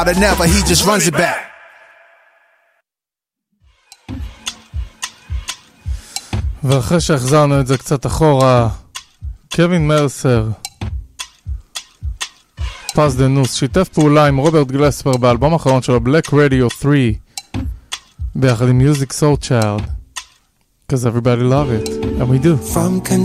never, he just runs it back. ואחרי שהחזרנו את זה קצת אחורה, קווין מרסר, פס דה נוס, שיתף פעולה עם רוברט גלספר באלבום האחרון שלו, Black Radio 3, ביחד עם Music Soul Child, because everybody love it, and we do.